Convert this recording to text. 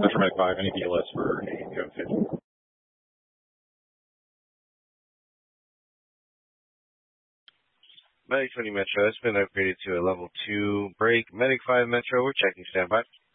Metro Medic 5, any BLS for code 50. Medic 20 Metro has been upgraded to a level 2 break. Medic 5 Metro, we're checking standby.